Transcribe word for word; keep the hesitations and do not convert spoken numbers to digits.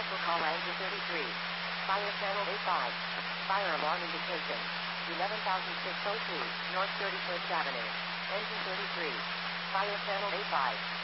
Special call engine thirty-three. Fire channel A five. Fire alarm indication. eleven thousand six hundred two, North thirty-first Avenue. Engine thirty-three. Fire channel A five.